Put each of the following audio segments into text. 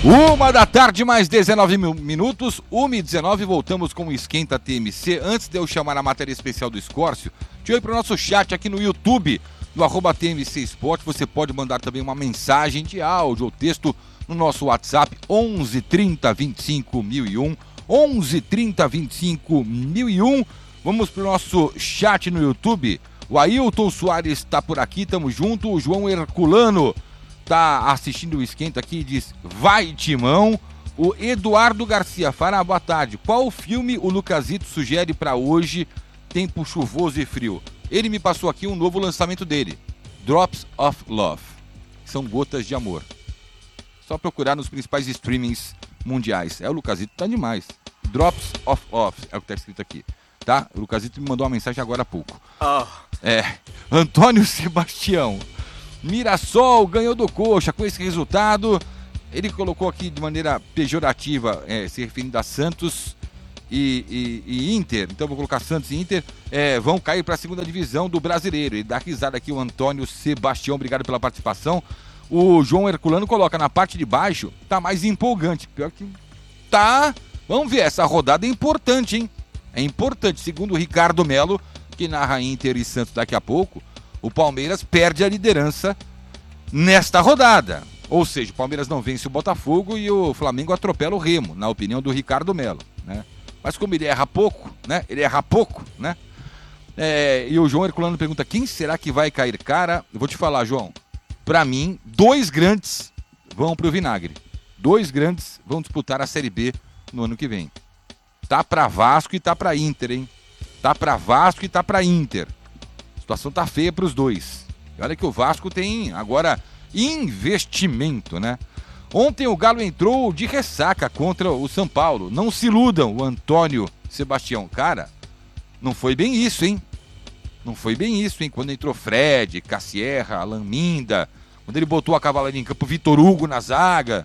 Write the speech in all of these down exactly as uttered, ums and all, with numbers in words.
Uma da tarde, mais dezenove minutos, uma e dezenove, voltamos com o Esquenta T M C. Antes de eu chamar a matéria especial do Escórcio, deixa eu ir para o nosso chat aqui no YouTube, no arroba T M C Sport. Você pode mandar também uma mensagem de áudio ou texto no nosso WhatsApp, onze trinta, vinte e cinco, mil e um, onze trinta, vinte e cinco, mil e um. Vamos para o nosso chat no YouTube. O Ailton Soares está por aqui, tamo junto. O João Herculano tá assistindo o Esquenta aqui e diz, vai Timão. O Eduardo Garcia fala, boa tarde, qual filme o Lucasito sugere para hoje, tempo chuvoso e frio? Ele me passou aqui um novo lançamento dele, Drops of Love, são gotas de amor. Só procurar nos principais streamings mundiais. É, o Lucasito tá demais. Drops of Love é o que tá escrito aqui, tá? O Lucasito me mandou uma mensagem agora há pouco. Oh. É, Antônio Sebastião, Mirassol ganhou do Coxa. Com esse resultado, ele colocou aqui de maneira pejorativa, é, se referindo a Santos e, e, e Inter. Então vou colocar Santos e Inter, é, vão cair para a segunda divisão do Brasileiro. Ele dá risada aqui, o Antônio Sebastião, obrigado pela participação. O João Herculano coloca na parte de baixo, tá mais empolgante. Pior que tá, vamos ver, essa rodada é importante, hein? É importante, segundo o Ricardo Melo, que narra Inter e Santos daqui a pouco, o Palmeiras perde a liderança nesta rodada. Ou seja, o Palmeiras não vence o Botafogo e o Flamengo atropela o Remo, na opinião do Ricardo Melo, né? Mas como ele erra pouco, né? Ele erra pouco, né? É, e o João Herculano pergunta, quem será que vai cair? Cara, eu vou te falar, João, pra mim, dois grandes vão pro vinagre. Dois grandes vão disputar a Série B no ano que vem. Tá pra Vasco e tá pra Inter, hein? Tá pra Vasco e tá pra Inter. A situação tá feia pros dois. E olha que o Vasco tem agora investimento, né? Ontem o Galo entrou de ressaca contra o São Paulo. Não se iludam, o Antônio Sebastião. Cara, não foi bem isso, hein? Não foi bem isso, hein? Quando entrou Fred, Cassierra, Alan Minda, quando ele botou a cavalaria em campo, Vitor Hugo na zaga.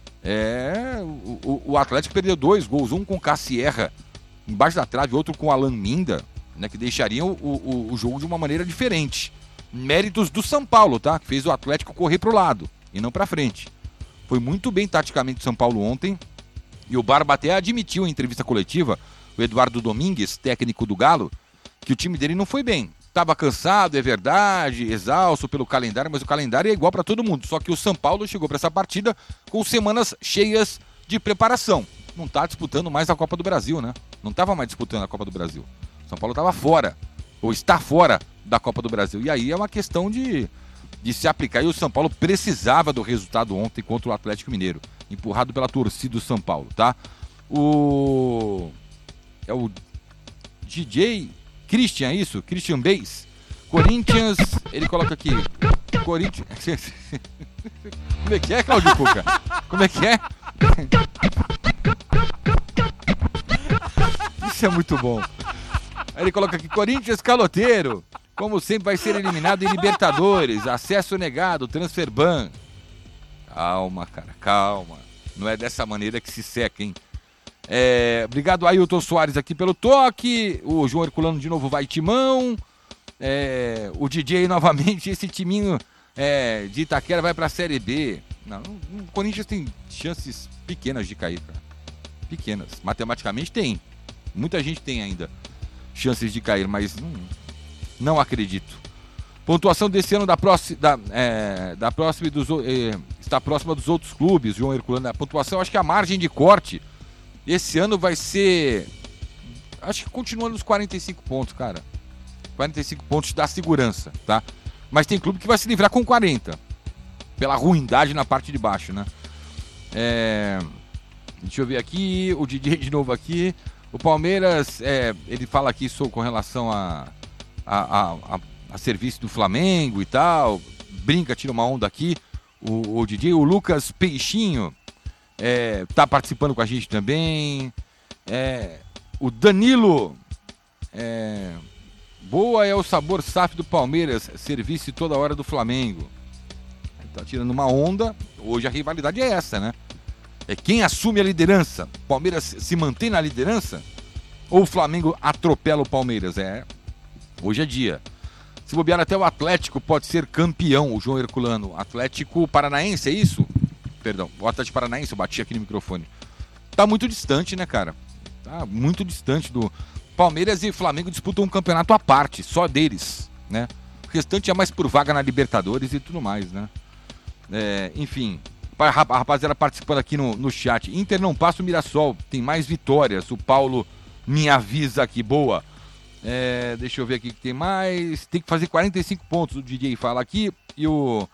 É, o, o, o Atlético perdeu dois gols, um com Cassierra embaixo da trave, outro com Alan Minda, né, que deixariam o, o, o jogo de uma maneira diferente. Méritos do São Paulo, tá? Que fez o Atlético correr pro lado e não pra frente. Foi muito bem taticamente o São Paulo ontem. E o Barba até admitiu em entrevista coletiva, o Eduardo Domingues, técnico do Galo, que o time dele não foi bem. Tava cansado, é verdade, exausto pelo calendário, mas o calendário é igual para todo mundo. Só que o São Paulo chegou para essa partida com semanas cheias de preparação. Não tá disputando mais a Copa do Brasil, né? Não tava mais disputando a Copa do Brasil. O São Paulo tava fora, ou está fora da Copa do Brasil. E aí é uma questão de, de se aplicar. E o São Paulo precisava do resultado ontem contra o Atlético Mineiro, empurrado pela torcida do São Paulo, tá? O... É o D J Christian, isso? Christian Bass. Corinthians, ele coloca aqui. Corinthians... Como é que é, Claudio Cuca? Como é que é? Isso é muito bom. Aí ele coloca aqui, Corinthians caloteiro, como sempre vai ser eliminado em Libertadores, acesso negado, transfer ban. Calma, cara, calma. Não é dessa maneira que se seca, hein? É, obrigado, Ailton Soares, aqui pelo toque. O João Herculano de novo vai Timão. É, o D J novamente, esse timinho é, de Itaquera vai pra Série B. Não, o Corinthians tem chances pequenas de cair, cara. Pequenas. Matematicamente tem. Muita gente tem ainda chances de cair, mas não, não acredito. Pontuação desse ano da próxima, da, é, da próxima dos, é, está próxima dos outros clubes, João Herculano. A pontuação, acho que a margem de corte esse ano vai ser, acho que continua nos quarenta e cinco pontos, cara. quarenta e cinco pontos dá segurança, tá? Mas tem clube que vai se livrar com quarenta, pela ruindade na parte de baixo, né? É, deixa eu ver aqui, o D J de novo aqui. O Palmeiras, é, ele fala aqui sobre, com relação a, a, a, a, a serviço do Flamengo e tal. Brinca, tira uma onda aqui. O, o D J, o Lucas Peixinho, é, tá participando com a gente também. É, o Danilo, é, boa é o sabor S A F do Palmeiras, serviço toda hora do Flamengo. Ele tá tirando uma onda. Hoje a rivalidade é essa, né? É quem assume a liderança. O Palmeiras se mantém na liderança ou o Flamengo atropela o Palmeiras? É, hoje é dia. Se bobear, até o Atlético pode ser campeão, o João Herculano. Atlético Paranaense, é isso? perdão, o Atlético Paranaense, eu bati aqui no microfone. Tá muito distante, né, cara? Tá muito distante do... Palmeiras e Flamengo disputam um campeonato à parte, só deles, né? O restante é mais por vaga na Libertadores e tudo mais, né? É, enfim, a rapaziada participando aqui no, no chat. Inter não passa o Mirassol, tem mais vitórias. O Paulo me avisa aqui, boa. É, deixa eu ver aqui que tem mais. Tem que fazer quarenta e cinco pontos, o D J fala aqui. E o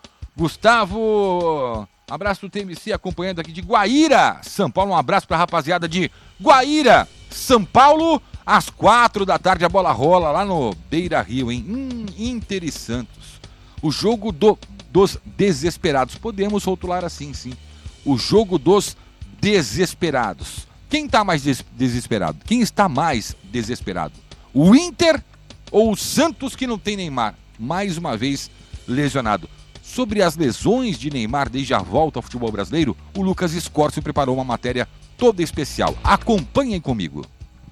Gustavo, abraço do T M C acompanhando aqui de Guaíra, São Paulo. Um abraço pra rapaziada de Guaíra, São Paulo. Às quatro da tarde a bola rola lá no Beira Rio, hein? Hum, Inter e Santos. O jogo do, dos desesperados. Podemos rotular assim, sim. O jogo dos desesperados. Quem tá mais des- desesperado? Quem está mais desesperado? O Inter ou o Santos, que não tem Neymar? Mais uma vez lesionado. Sobre as lesões de Neymar desde a volta ao futebol brasileiro, o Lucas Scorcio preparou uma matéria toda especial. Acompanhem comigo.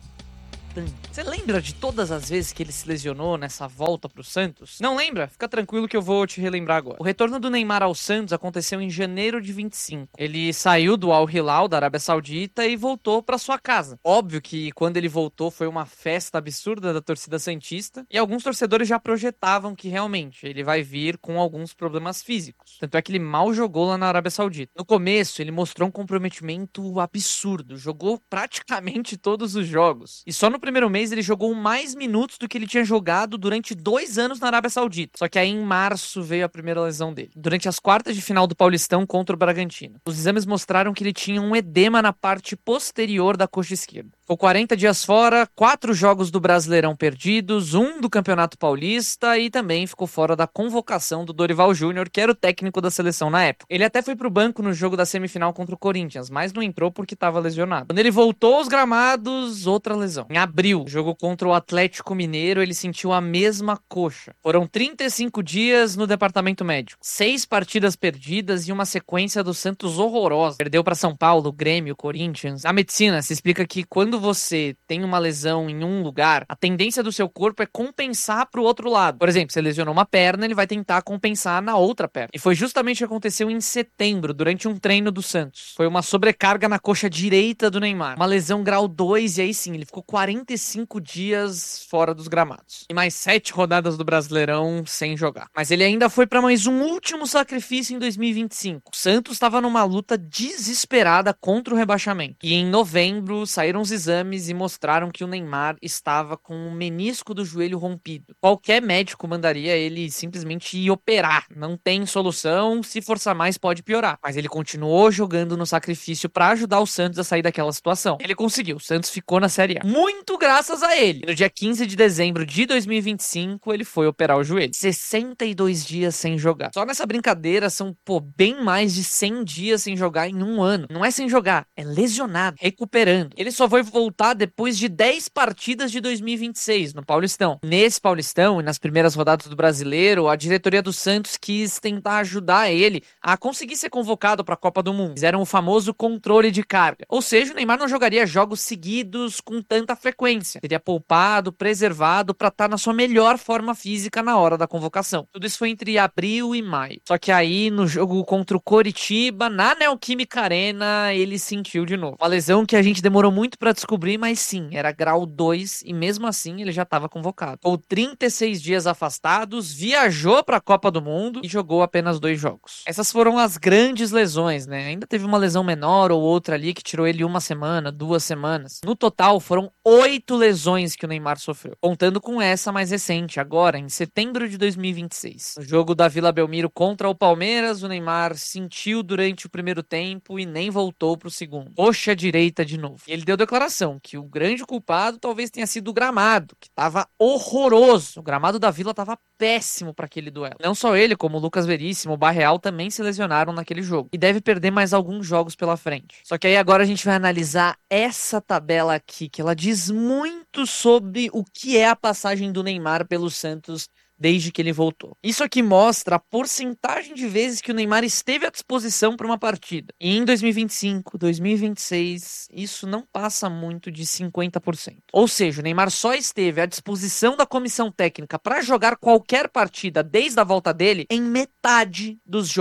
Você lembra de todas as vezes que ele se lesionou nessa volta pro Santos? Não lembra? Fica tranquilo que eu vou te relembrar agora. O retorno do Neymar ao Santos aconteceu em janeiro de vinte e cinco. Ele saiu do Al Hilal, da Arábia Saudita, e voltou pra sua casa. Óbvio que quando ele voltou foi uma festa absurda da torcida santista, e alguns torcedores já projetavam que realmente ele vai vir com alguns problemas físicos. Tanto é que ele mal jogou lá na Arábia Saudita. No começo, ele mostrou um comprometimento absurdo. Jogou praticamente todos os jogos. E só no primeiro mês ele jogou mais minutos do que ele tinha jogado durante dois anos na Arábia Saudita. Só que aí em março veio a primeira lesão dele. Durante as quartas de final do Paulistão contra o Bragantino. Os exames mostraram que ele tinha um edema na parte posterior da coxa esquerda. Ficou quarenta dias fora, quatro jogos do Brasileirão perdidos, um do Campeonato Paulista e também ficou fora da convocação do Dorival Júnior, que era o técnico da seleção na época. Ele até foi pro banco no jogo da semifinal contra o Corinthians, mas não entrou porque estava lesionado. Quando ele voltou aos gramados, outra lesão. Em abril, jogo contra o Atlético Mineiro, ele sentiu a mesma coxa. Foram trinta e cinco dias no departamento médico, seis partidas perdidas e uma sequência do Santos horrorosa. Perdeu para São Paulo, Grêmio, Corinthians. A medicina se explica que quando você tem uma lesão em um lugar, a tendência do seu corpo é compensar pro outro lado. Por exemplo, você lesionou uma perna, ele vai tentar compensar na outra perna. E foi justamente o que aconteceu em setembro, durante um treino do Santos. Foi uma sobrecarga na coxa direita do Neymar. Uma lesão grau dois, e aí sim, ele ficou quarenta e cinco dias fora dos gramados. E mais sete rodadas do Brasileirão sem jogar. Mas ele ainda foi para mais um último sacrifício em dois mil e vinte e cinco. O Santos estava numa luta desesperada contra o rebaixamento. E em novembro saíram os exames e mostraram que o Neymar estava com o menisco do joelho rompido. Qualquer médico mandaria ele simplesmente ir operar. Não tem solução, se forçar mais pode piorar. Mas ele continuou jogando no sacrifício para ajudar o Santos a sair daquela situação. Ele conseguiu, o Santos ficou na Série A. Muito graças a ele. E no dia quinze de dezembro de dois mil e vinte e cinco, ele foi operar o joelho. sessenta e dois dias sem jogar. Só nessa brincadeira são, pô, bem mais de cem dias sem jogar em um ano. Não é sem jogar, é lesionado, recuperando. Ele só foi voltar depois de dez partidas de dois mil e vinte e seis, no Paulistão. Nesse Paulistão e nas primeiras rodadas do Brasileiro, a diretoria do Santos quis tentar ajudar ele a conseguir ser convocado para a Copa do Mundo. Fizeram o famoso controle de carga. Ou seja, o Neymar não jogaria jogos seguidos com tanta frequência. Seria poupado, preservado para estar na sua melhor forma física na hora da convocação. Tudo isso foi entre abril e maio. Só que aí, no jogo contra o Coritiba, na Neoquímica Arena, ele sentiu de novo. Uma lesão que a gente demorou muito para descobrir, mas sim, era grau dois e mesmo assim ele já estava convocado. Ficou trinta e seis dias afastados, viajou para a Copa do Mundo e jogou apenas dois jogos. Essas foram as grandes lesões, né? Ainda teve uma lesão menor ou outra ali que tirou ele uma semana, duas semanas. No total, foram oito lesões que o Neymar sofreu, contando com essa mais recente, agora, em setembro de dois mil e vinte e seis. No jogo da Vila Belmiro contra o Palmeiras, o Neymar sentiu durante o primeiro tempo e nem voltou pro segundo. Coxa direita de novo. E ele deu declaração que o grande culpado talvez tenha sido o gramado, que tava horroroso. O gramado da Vila tava péssimo para aquele duelo. Não só ele, como o Lucas Veríssimo, o Barreal também se lesionaram naquele jogo. E deve perder mais alguns jogos pela frente. Só que aí agora a gente vai analisar essa tabela aqui, que ela diz muito sobre o que é a passagem do Neymar pelo Santos desde que ele voltou. Isso aqui mostra a porcentagem de vezes que o Neymar esteve à disposição para uma partida. E em dois mil e vinte e cinco, dois mil e vinte e seis, isso não passa muito de cinquenta por cento. Ou seja, o Neymar só esteve à disposição da comissão técnica para jogar qualquer partida desde a volta dele em metade dos jogos.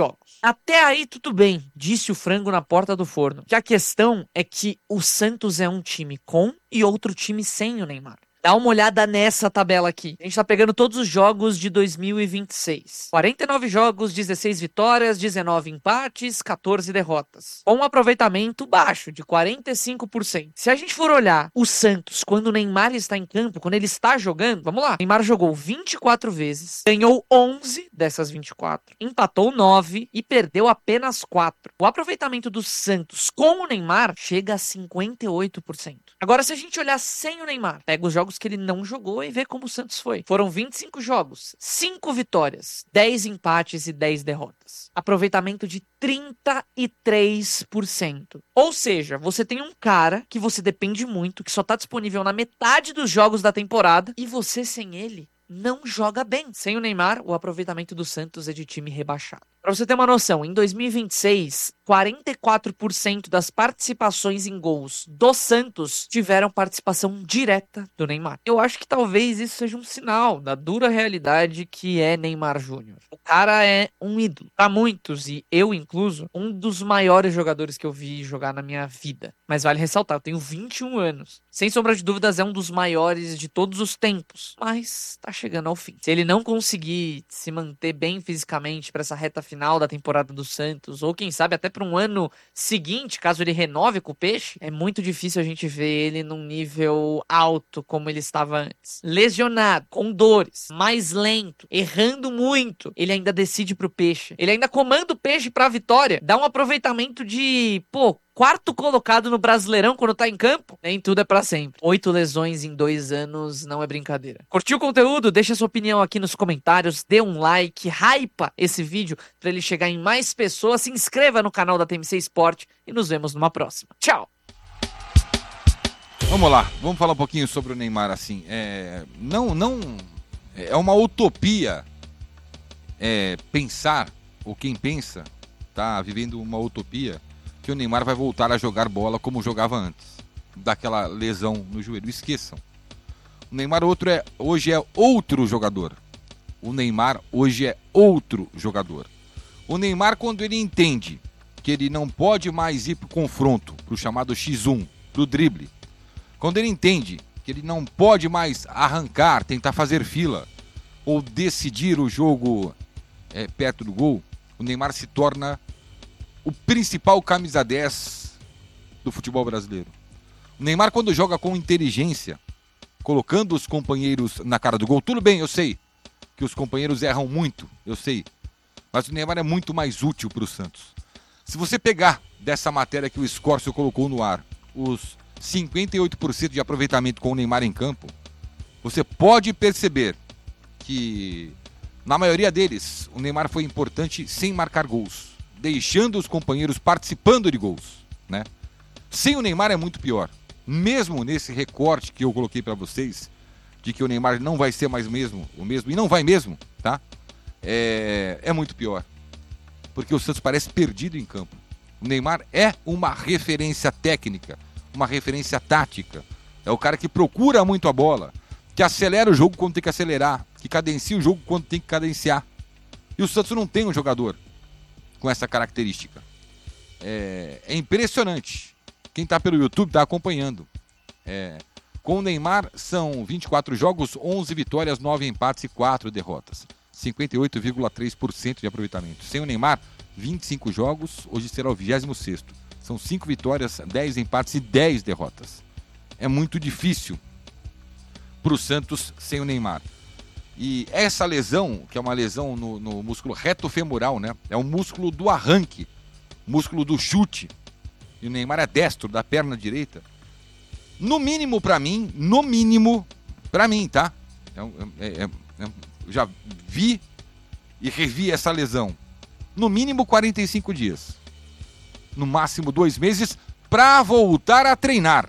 Até aí tudo bem, disse o frango na porta do forno. Que a questão é que o Santos é um time com e outro time sem o Neymar. Dá uma olhada nessa tabela aqui. A gente tá pegando todos os jogos de dois mil e vinte e seis. quarenta e nove jogos, dezesseis vitórias, dezenove empates, quatorze derrotas. Com um aproveitamento baixo, de quarenta e cinco por cento. Se a gente for olhar o Santos, quando o Neymar está em campo, quando ele está jogando, vamos lá. O Neymar jogou vinte e quatro vezes, ganhou onze dessas vinte e quatro, empatou nove e perdeu apenas quatro. O aproveitamento do Santos com o Neymar chega a cinquenta e oito por cento. Agora, se a gente olhar sem o Neymar, pega os jogos que ele não jogou e vê como o Santos foi. Foram vinte e cinco jogos, cinco vitórias, dez empates e dez derrotas. Aproveitamento de trinta e três por cento. Ou seja, você tem um cara que você depende muito, que só tá disponível na metade dos jogos da temporada, e você sem ele não joga bem. Sem o Neymar, o aproveitamento do Santos é de time rebaixado. Pra você ter uma noção, em dois mil e vinte e seis, quarenta e quatro por cento das participações em gols do Santos tiveram participação direta do Neymar. Eu acho que talvez isso seja um sinal da dura realidade que é Neymar Júnior. O cara é um ídolo. Pra muitos, e eu incluso, um dos maiores jogadores que eu vi jogar na minha vida. Mas vale ressaltar, eu tenho vinte e um anos. Sem sombra de dúvidas, é um dos maiores de todos os tempos. Mas tá chegando ao fim. Se ele não conseguir se manter bem fisicamente pra essa reta final, final da temporada do Santos, ou quem sabe até para um ano seguinte, caso ele renove com o Peixe, é muito difícil a gente ver ele num nível alto como ele estava antes. Lesionado, com dores, mais lento, errando muito, ele ainda decide pro Peixe. Ele ainda comanda o Peixe pra vitória, dá um aproveitamento de, pô, quarto colocado no Brasileirão quando tá em campo. Nem tudo é pra sempre. Oito lesões em dois anos não é brincadeira. Curtiu o conteúdo? Deixa sua opinião aqui nos comentários, dê um like, hypa esse vídeo pra ele chegar em mais pessoas, se inscreva no canal da T M C Sport e nos vemos numa próxima. Tchau! Vamos lá, vamos falar um pouquinho sobre o Neymar, assim. É, não, não, é uma utopia é, pensar, ou quem pensa, tá vivendo uma utopia, que o Neymar vai voltar a jogar bola como jogava antes, daquela lesão no joelho. Esqueçam. O Neymar outro é, hoje é outro jogador. O Neymar hoje é outro jogador. O Neymar, quando ele entende que ele não pode mais ir para o confronto, para o chamado xis um, para o drible, quando ele entende que ele não pode mais arrancar, tentar fazer fila ou decidir o jogo é, perto do gol, o Neymar se torna o principal camisa dez do futebol brasileiro. O Neymar, quando joga com inteligência, colocando os companheiros na cara do gol, tudo bem, eu sei que os companheiros erram muito, eu sei, mas o Neymar é muito mais útil para o Santos. Se você pegar dessa matéria que o Escórcio colocou no ar, os cinquenta e oito por cento de aproveitamento com o Neymar em campo, você pode perceber que, na maioria deles, o Neymar foi importante sem marcar gols, deixando os companheiros participando de gols, né? Sem o Neymar é muito pior. Mesmo nesse recorte que eu coloquei para vocês, de que o Neymar não vai ser mais mesmo, o mesmo, e não vai mesmo, tá? É, é muito pior. Porque o Santos parece perdido em campo. O Neymar é uma referência técnica, uma referência tática. É o cara que procura muito a bola, que acelera o jogo quando tem que acelerar, que cadencia o jogo quando tem que cadenciar. E o Santos não tem um jogador com essa característica. É, é impressionante. Quem está pelo YouTube está acompanhando. É, com o Neymar são vinte e quatro jogos, onze vitórias, nove empates e quatro derrotas. cinquenta e oito vírgula três por cento de aproveitamento. Sem o Neymar, vinte e cinco jogos, hoje será o vigésimo sexto. São cinco vitórias, dez empates e dez derrotas. É muito difícil para o Santos sem o Neymar. E essa lesão, que é uma lesão no, no músculo reto femoral, né? É o músculo do arranque, músculo do chute. E o Neymar é destro, da perna direita. No mínimo para mim, no mínimo, para mim, tá? É, é, é, já vi e revi essa lesão. No mínimo quarenta e cinco dias. No máximo dois meses para voltar a treinar.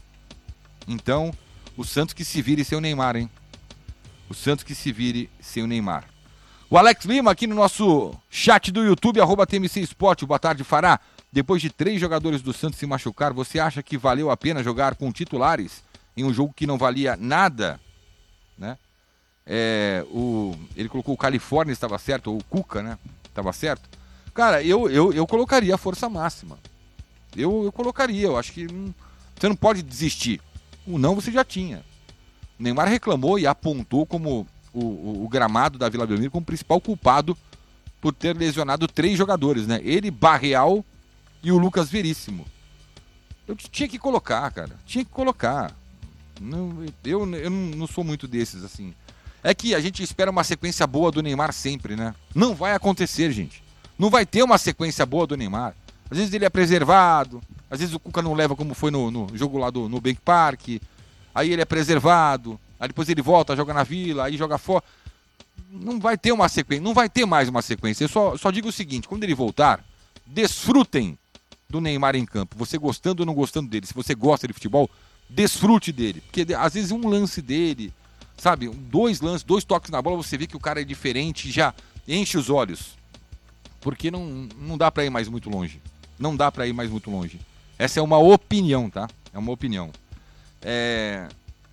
Então, o Santos que se vire sem o Neymar, hein? O Santos que se vire sem o Neymar. O Alex Lima aqui no nosso chat do YouTube, arroba T M C Sport. Boa tarde, Fará. Depois de três jogadores do Santos se machucar, você acha que valeu a pena jogar com titulares em um jogo que não valia nada? Né? É, o, ele colocou o Califórnia, estava certo, ou o Cuca, né? Estava certo. Cara, eu, eu, eu colocaria a força máxima. Eu, eu colocaria, eu acho que hum, você não pode desistir. O não você já tinha. O Neymar reclamou e apontou como o, o, o gramado da Vila Belmiro como principal culpado por ter lesionado três jogadores, né? Ele, Barreal e o Lucas Veríssimo. Eu tinha que colocar, cara. Tinha que colocar. Não, eu, eu não sou muito desses, assim. É que a gente espera uma sequência boa do Neymar sempre, né? Não vai acontecer, gente. Não vai ter uma sequência boa do Neymar. Às vezes ele é preservado, às vezes o Cuca não leva como foi no, no jogo lá do Nubank Park. Aí ele é preservado, aí depois ele volta, joga na Vila, aí joga fora. Não vai ter uma sequência, não vai ter mais uma sequência. Eu só, só digo o seguinte, quando ele voltar, desfrutem do Neymar em campo. Você gostando ou não gostando dele. Se você gosta de futebol, desfrute dele. Porque às vezes um lance dele, sabe, dois lances, dois toques na bola, você vê que o cara é diferente e já enche os olhos. Porque não, não dá pra ir mais muito longe. Não dá pra ir mais muito longe. Essa é uma opinião, tá? É uma opinião. É...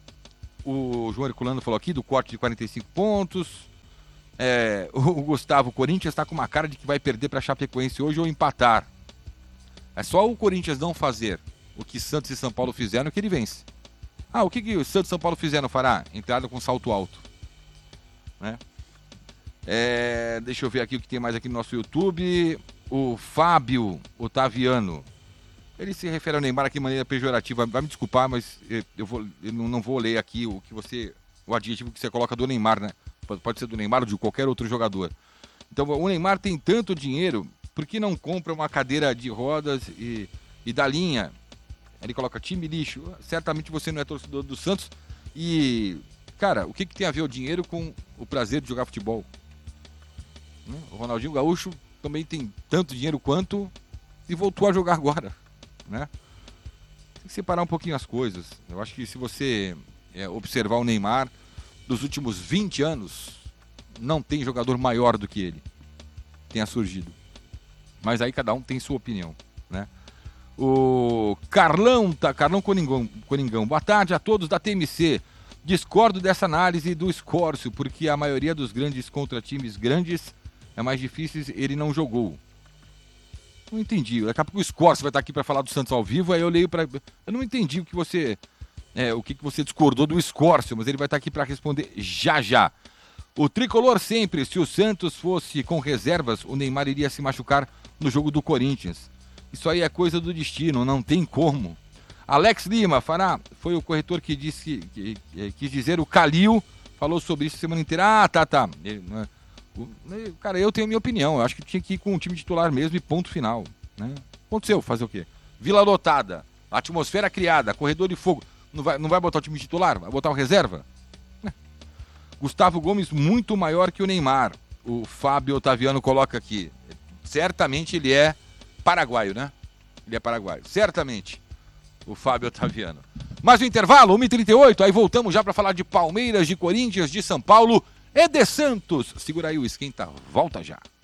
O João Herculano falou aqui do corte de quarenta e cinco pontos. É... O Gustavo, o Corinthians tá com uma cara de que vai perder pra Chapecoense hoje ou empatar. É só o Corinthians não fazer o que Santos e São Paulo fizeram que ele vence. Ah, o que, que o Santos e São Paulo fizeram, Fará? Entrada com salto alto. Né? É, deixa eu ver aqui o que tem mais aqui no nosso YouTube. O Fábio Otaviano. Ele se refere ao Neymar aqui de maneira pejorativa. Vai me desculpar, mas eu, vou, eu não vou ler aqui o que você, o adjetivo que você coloca do Neymar, né? Pode, pode ser do Neymar ou de qualquer outro jogador. Então, o Neymar tem tanto dinheiro, por que não compra uma cadeira de rodas e, e dá linha? Ele coloca time lixo. Certamente você não é torcedor do Santos. E, cara, o que, que tem a ver o dinheiro com o prazer de jogar futebol? O Ronaldinho Gaúcho também tem tanto dinheiro quanto e voltou a jogar agora, né? Tem que separar um pouquinho as coisas. Eu acho que se você é, observar o Neymar dos últimos vinte anos, não tem jogador maior do que ele tenha surgido. Mas aí cada um tem sua opinião, né? O Carlão, tá, Carlão Coringão, Coringão. Boa tarde a todos da T M C. Discordo dessa análise do Escórcio, porque a maioria dos grandes contra times grandes é mais difícil, ele não jogou. Não entendi. Daqui a pouco o Escórcio vai estar aqui para falar do Santos ao vivo, aí eu leio para... Eu não entendi o que você... É, o que você discordou do Escórcio, mas ele vai estar aqui para responder já já. O Tricolor sempre, se o Santos fosse com reservas, o Neymar iria se machucar no jogo do Corinthians. Isso aí é coisa do destino, não tem como. Alex Lima, Fará, foi o corretor que disse que, que quis dizer o Calil, falou sobre isso a semana inteira. Ah, tá, tá. Ele, cara, eu tenho a minha opinião. Eu acho que tinha que ir com o time titular mesmo e ponto final. Né? Aconteceu, fazer o quê? Vila lotada, atmosfera criada, corredor de fogo. Não vai, não vai botar o time titular? Vai botar o reserva? Gustavo Gomes muito maior que o Neymar. O Fábio Otaviano coloca aqui. Certamente ele é paraguaio, né? Ele é paraguaio. Certamente. O Fábio Otaviano. Mais um intervalo, uma e trinta e oito. Aí voltamos já para falar de Palmeiras, de Corinthians, de São Paulo e de Santos. Segura aí o esquenta. Volta já.